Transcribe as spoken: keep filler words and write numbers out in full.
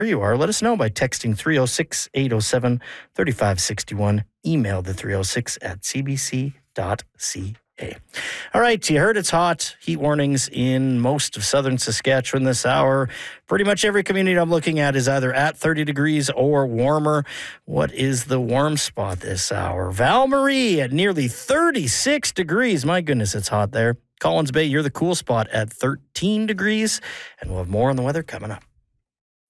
where you are, let us know by texting three oh six, eight oh seven, three five six one. Email the three oh six at c b c dot c a. All right, you heard it's hot. Heat warnings in most of southern Saskatchewan this hour. Pretty much every community I'm looking at is either at thirty degrees or warmer. What is the warm spot this hour? Val Marie at nearly thirty-six degrees. My goodness, it's hot there. Collins Bay, you're the cool spot at thirteen degrees. And we'll have more on the weather coming up.